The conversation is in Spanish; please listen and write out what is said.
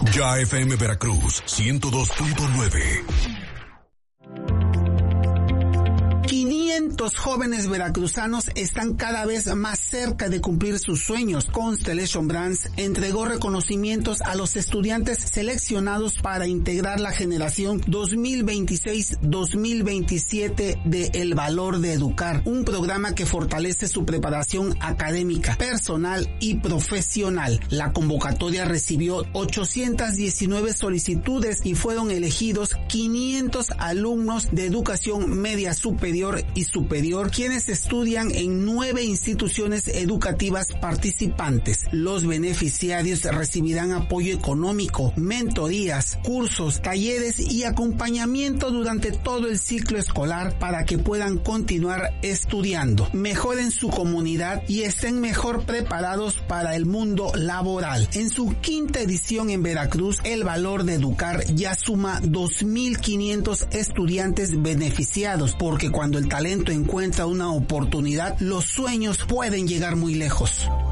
Ya FM Veracruz 102.9. 500 jóvenes veracruzanos están cada vez más cerca de cumplir sus sueños. Constellation Brands entregó reconocimientos a los estudiantes seleccionados para integrar la generación 2026-2027 de El Valor de Educar, un programa que fortalece su preparación académica, personal y profesional. La convocatoria recibió 819 solicitudes y fueron elegidos 500 alumnos de educación media superior y superior, quienes estudian en 9 instituciones educativas participantes. Los beneficiarios recibirán apoyo económico, mentorías, cursos, talleres y acompañamiento durante todo el ciclo escolar para que puedan continuar estudiando, mejoren su comunidad y estén mejor preparados para el mundo laboral. En su quinta edición en Veracruz, El Valor de Educar ya suma 2,500 estudiantes beneficiados, porque cuando el talento encuentra una oportunidad, los sueños pueden llegar muy lejos.